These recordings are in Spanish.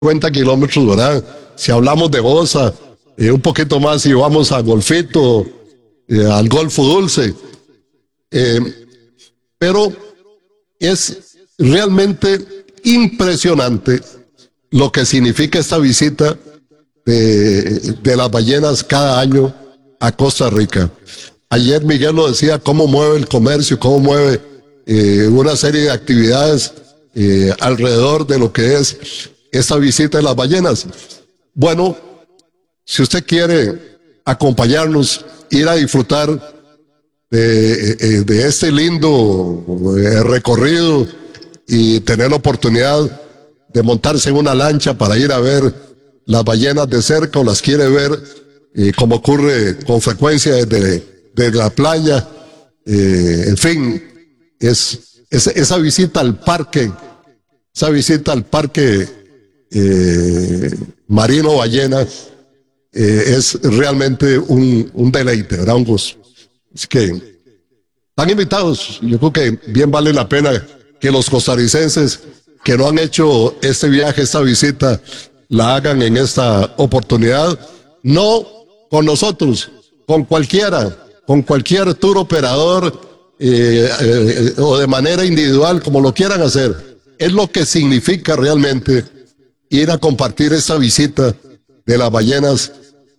50 kilómetros, ¿verdad? Si hablamos de Bosa, un poquito más y vamos a Golfito, al Golfo Dulce. Pero es realmente impresionante lo que significa esta visita de las ballenas cada año a Costa Rica. Ayer Miguel lo decía, cómo mueve el comercio, cómo mueve una serie de actividades alrededor de lo que es esta visita de las ballenas. Bueno, si usted quiere acompañarnos, ir a disfrutar de este lindo recorrido y tener la oportunidad de montarse en una lancha para ir a ver las ballenas de cerca, o las quiere ver como ocurre con frecuencia desde la playa, en fin, esa visita al parque, Marino Ballena, es realmente un deleite, ¿verdad? Un gozo. Así que están invitados. Yo creo que bien vale la pena que los costarricenses que no han hecho este viaje, esta visita, la hagan en esta oportunidad. No con nosotros, con cualquier tour operador o de manera individual, como lo quieran hacer. Es lo que significa realmente ir a compartir esta visita de las ballenas,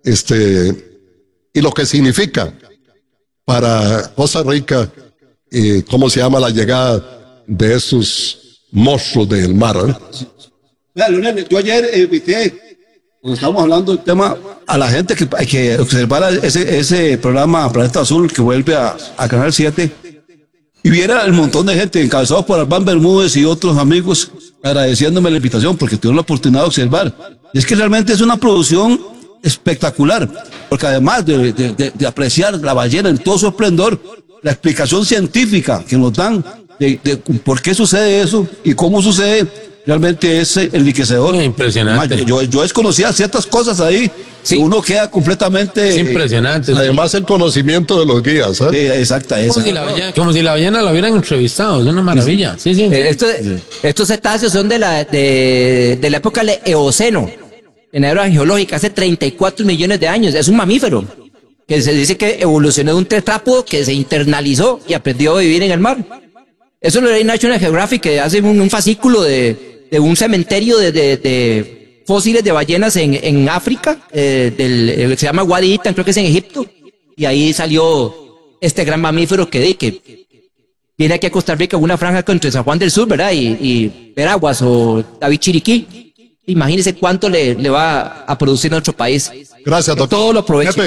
y lo que significa para Costa Rica, cómo se llama la llegada de estos monstruos del mar, ¿eh? Mira, Leonel, yo ayer invité, cuando estábamos hablando del tema, a la gente que observara ese programa Planeta Azul que vuelve a Canal 7 y viera el montón de gente encabezados por Albán Bermúdez y otros amigos agradeciéndome la invitación porque tuvieron la oportunidad de observar. Y es que realmente es una producción espectacular, porque además de apreciar la ballena en todo su esplendor, la explicación científica que nos dan de por qué sucede eso y cómo sucede, realmente es enriquecedor. Impresionante. Yo desconocía ciertas cosas ahí, sí. Uno queda completamente... Es impresionante. Además el conocimiento de los guías, ¿eh? Sí, exacta. Como si la ballena la hubieran entrevistado, es una maravilla. Sí. Estos cetáceos son de la época del Eoceno, en la era geológica, hace 34 millones de años. Es un mamífero que se dice que evolucionó de un tetrápodo que se internalizó y aprendió a vivir en el mar. Eso lo leí en National Geographic, que hace un fascículo de un cementerio de fósiles de ballenas en África, se llama Wadi Itan, creo que es en Egipto, y ahí salió este gran mamífero que viene aquí a Costa Rica, una franja entre San Juan del Sur, ¿verdad? Y Veraguas o David Chiriquí. Imagínense cuánto le va a producir nuestro país. Gracias, doctor. Todo lo aprovecho.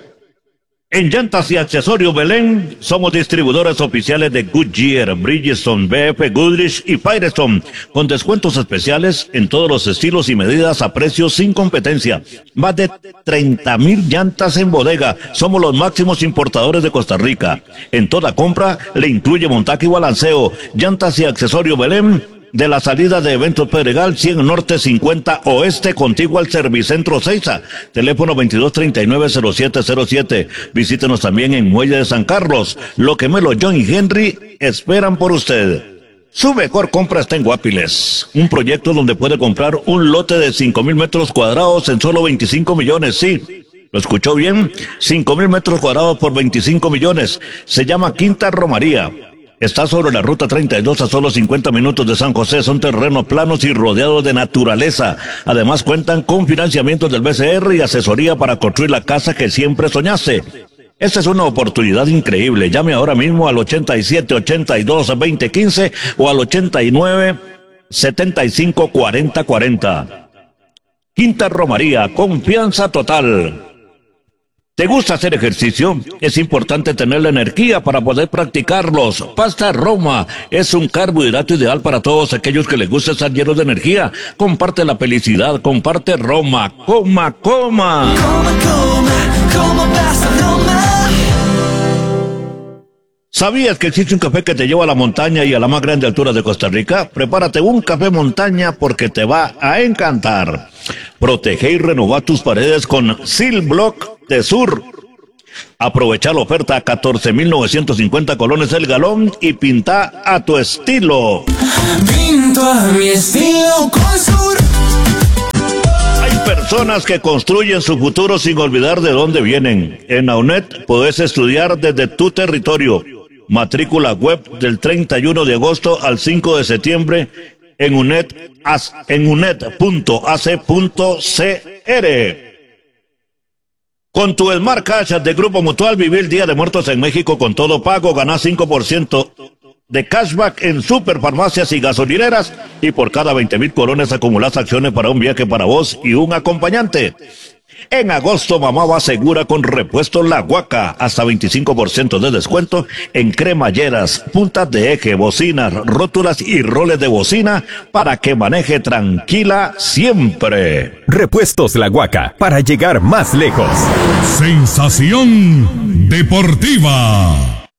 En Llantas y Accesorios Belén somos distribuidores oficiales de Goodyear, Bridgestone, BF Goodrich y Firestone, con descuentos especiales en todos los estilos y medidas a precios sin competencia. Más de 30,000 llantas en bodega. Somos los máximos importadores de Costa Rica. En toda compra le incluye montaje y balanceo. Llantas y Accesorios Belén, de la salida de Eventos Pedregal, 100 Norte 50 Oeste, contiguo al Servicentro Seiza, teléfono 2239-0707. Visítenos también en Muelle de San Carlos. Lo que Melo, John y Henry esperan por usted. Su mejor compra está en Guapiles, un proyecto donde puede comprar un lote de 5,000 metros cuadrados en solo 25 millones, sí. ¿Lo escuchó bien? 5,000 metros cuadrados por 25 millones. Se llama Quinta Romaría. Está sobre la ruta 32 a solo 50 minutos de San José. Son terrenos planos y rodeados de naturaleza. Además cuentan con financiamientos del BCR y asesoría para construir la casa que siempre soñaste. Esta es una oportunidad increíble. Llame ahora mismo al 87-82-2015 o al 89-75-4040. Quinta Romaría, confianza total. ¿Te gusta hacer ejercicio? Es importante tener la energía para poder practicarlos. Pasta Roma es un carbohidrato ideal para todos aquellos que les gusta estar llenos de energía. Comparte la felicidad, comparte Roma. Coma. Coma pasta Roma. ¿Sabías que existe un café que te lleva a la montaña y a la más grande altura de Costa Rica? Prepárate un café montaña porque te va a encantar. Protege y renova tus paredes con Silblock de Sur. Aprovecha la oferta a 14,950 colones el galón y pinta a tu estilo. Pinto a mi estilo con Sur. personas que construyen su futuro sin olvidar de dónde vienen. En la UNED puedes estudiar desde tu territorio. Matrícula web del 31 de agosto al 5 de septiembre en uned.ac.cr. Con tu Smart Cash de Grupo Mutual, viví el Día de Muertos en México con todo pago, ganás 5% de cashback en superfarmacias y gasolineras, y por cada 20,000 colones acumulás acciones para un viaje para vos y un acompañante. En agosto, mamá va segura con repuestos La Huaca, hasta 25% de descuento en cremalleras, puntas de eje, bocinas, rótulas y roles de bocina para que maneje tranquila siempre. Repuestos La Huaca, para llegar más lejos. Sensación deportiva.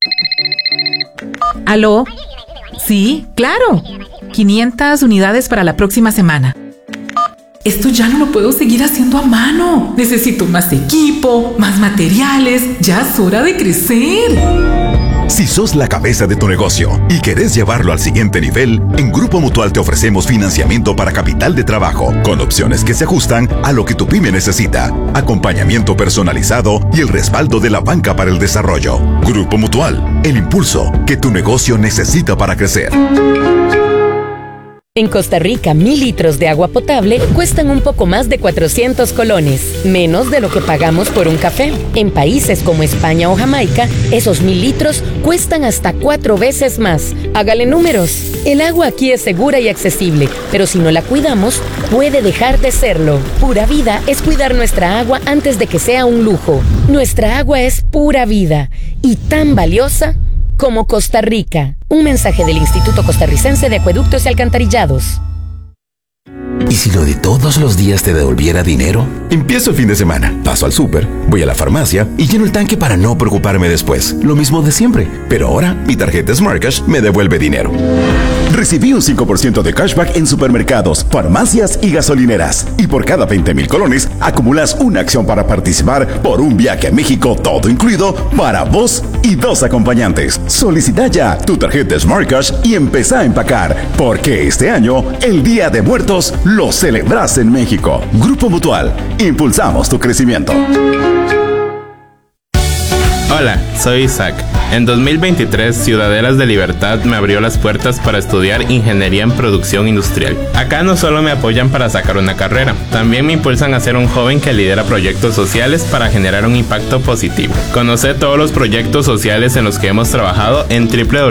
¿Aló? Sí, claro. 500 unidades para la próxima semana. Esto ya no lo puedo seguir haciendo a mano. Necesito más equipo, más materiales. Ya es hora de crecer. Si sos la cabeza de tu negocio y querés llevarlo al siguiente nivel, en Grupo Mutual te ofrecemos financiamiento para capital de trabajo, con opciones que se ajustan a lo que tu pyme necesita, acompañamiento personalizado y el respaldo de la banca para el desarrollo. Grupo Mutual, el impulso que tu negocio necesita para crecer. En Costa Rica, 1,000 litros de agua potable cuestan un poco más de 400 colones, menos de lo que pagamos por un café. En países como España o Jamaica, esos 1,000 litros cuestan hasta 4 veces más. Hágale números. El agua aquí es segura y accesible, pero si no la cuidamos, puede dejar de serlo. Pura Vida es cuidar nuestra agua antes de que sea un lujo. Nuestra agua es pura vida y tan valiosa como Costa Rica. Un mensaje del Instituto Costarricense de Acueductos y Alcantarillados. ¿Y si lo de todos los días te devolviera dinero? Empiezo el fin de semana, paso al súper, voy a la farmacia y lleno el tanque para no preocuparme después. Lo mismo de siempre, pero ahora mi tarjeta Smart Cash me devuelve dinero. Recibí un 5% de cashback en supermercados, farmacias y gasolineras. Y por cada 20,000 colones, acumulas una acción para participar por un viaje a México, todo incluido, para vos y 2 acompañantes. Solicita ya tu tarjeta Smart Cash y empezá a empacar, porque este año, el Día de Muertos, lo celebras en México. Grupo Mutual, impulsamos tu crecimiento. Hola, soy Isaac. En 2023, Ciudadelas de Libertad me abrió las puertas para estudiar Ingeniería en Producción Industrial. Acá no solo me apoyan para sacar una carrera, también me impulsan a ser un joven que lidera proyectos sociales para generar un impacto positivo. Conoce todos los proyectos sociales en los que hemos trabajado en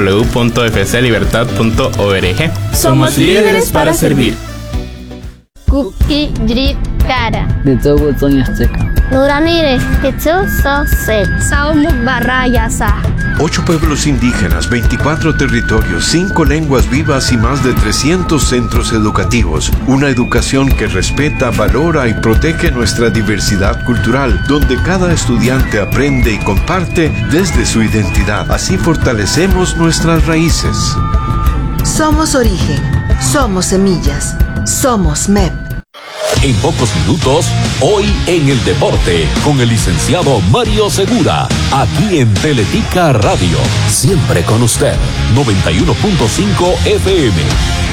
www.fclibertad.org. Somos líderes para servir. Kuki Drip Cara. De todo Sonia Azteca. Nuranire, Ketsu Soset. Saumu Barrayasa. 8 pueblos indígenas, 24 territorios, 5 lenguas vivas y más de 300 centros educativos. Una educación que respeta, valora y protege nuestra diversidad cultural, donde cada estudiante aprende y comparte desde su identidad. Así fortalecemos nuestras raíces. Somos origen, somos semillas, somos MEP. En pocos minutos, hoy en el deporte, con el licenciado Mario Segura, aquí en Teletica Radio, siempre con usted, 91.5 FM.